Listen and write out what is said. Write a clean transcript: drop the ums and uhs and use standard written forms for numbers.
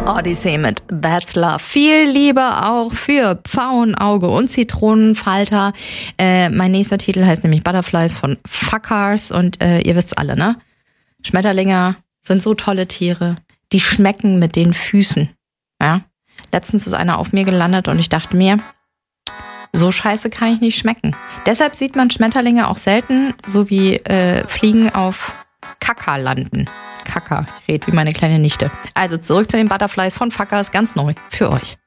Odyssey mit That's Love. Viel Liebe auch für Pfauenauge und Zitronenfalter. Mein nächster Titel heißt nämlich Butterflies von Fuckers und ihr wisst's alle, ne? Schmetterlinge sind so tolle Tiere. Die schmecken mit den Füßen. Ja? Letztens ist einer auf mir gelandet und ich dachte mir, so scheiße kann ich nicht schmecken. Deshalb sieht man Schmetterlinge auch selten, so wie Fliegen auf Kaka landen. Kaka, ich rede wie meine kleine Nichte. Also zurück zu den Butterflies von Fuckers, ganz neu für euch.